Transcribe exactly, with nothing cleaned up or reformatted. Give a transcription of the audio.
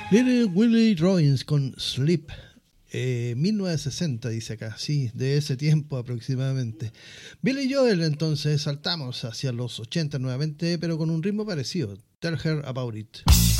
Little Willie Rollins con Sleep, eh, mil novecientos sesenta dice acá, sí, de ese tiempo aproximadamente. Billy Joel, entonces saltamos hacia los ochenta nuevamente, pero con un ritmo parecido. Tell Her About It.